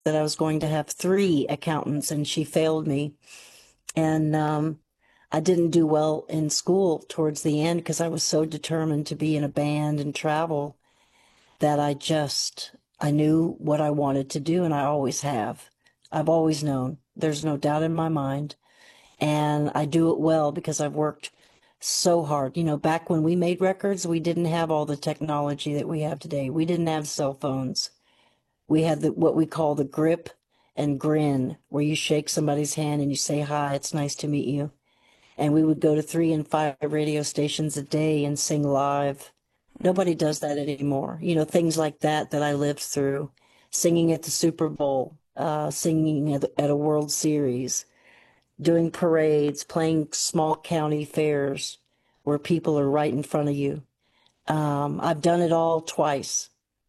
that I was going to have three accountants, and she failed me. And I didn't do well in school towards the end because I was so determined to be in a band and travel that I knew what I wanted to do, and I always have. I've always known. There's no doubt in my mind. And I do it well because I've worked so hard. You know, back when we made records, we didn't have all the technology that we have today. We didn't have cell phones. We had what we call the grip and grin, where you shake somebody's hand and you say, "Hi, it's nice to meet you." And we would go to 3 and 5 radio stations a day and sing live. Nobody does that anymore. You know, things like that I lived through. Singing at the Super Bowl, singing at a World Series, doing parades, playing small county fairs where people are right in front of you. I've done it all twice.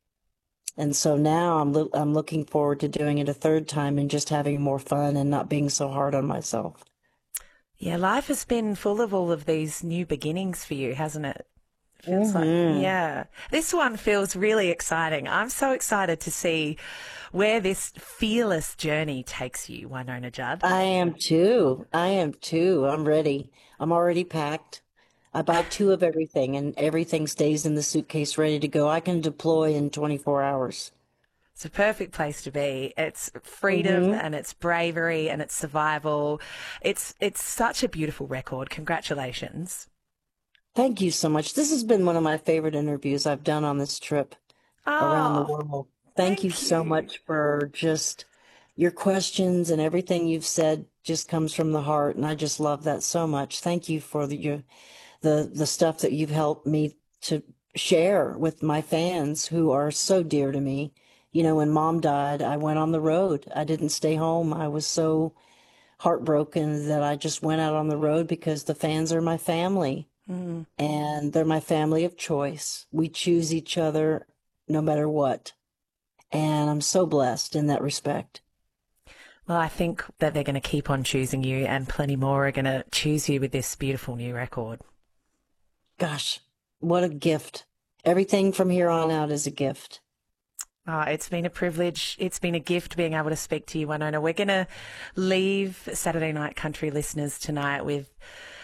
And so now I'm looking forward to doing it a third time and just having more fun and not being so hard on myself. Yeah, life has been full of all of these new beginnings for you, hasn't it? Feels like, yeah. This one feels really exciting. I'm so excited to see where this fearless journey takes you, Wynonna Judd. I am too. I am too. I'm ready. I'm already packed. I buy two of everything, and everything stays in the suitcase ready to go. I can deploy in 24 hours. It's a perfect place to be. It's freedom and it's bravery and it's survival. It's such a beautiful record. Congratulations. Thank you so much. This has been one of my favorite interviews I've done on this trip around the Oh, world. Thank you thank so you. much for just your questions, and everything you've said just comes from the heart, and I just love that so much. Thank you for the stuff that you've helped me to share with my fans who are so dear to me. You know, when Mom died, I went on the road. I didn't stay home. I was so heartbroken that I just went out on the road because the fans are my family, and they're my family of choice. We choose each other no matter what. And I'm so blessed in that respect. Well, I think that they're going to keep on choosing you and plenty more are going to choose you with this beautiful new record. Gosh, what a gift. Everything from here on out is a gift. Oh, it's been a privilege. It's been a gift being able to speak to you, Wynonna. We're going to leave Saturday Night Country listeners tonight with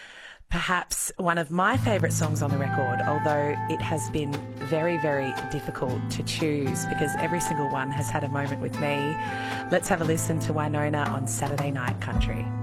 perhaps one of my favourite songs on the record, although it has been very, very difficult to choose because every single one has had a moment with me. Let's have a listen to Wynonna on Saturday Night Country.